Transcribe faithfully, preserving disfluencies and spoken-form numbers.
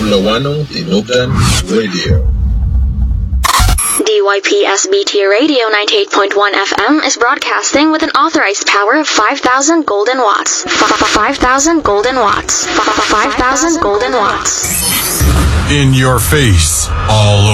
Lawano Tinugdan Radio. D Y P S B T Radio ninety-eight point one F M is broadcasting with an authorized power of five thousand golden watts. five thousand golden watts. five thousand golden watts. In your face, all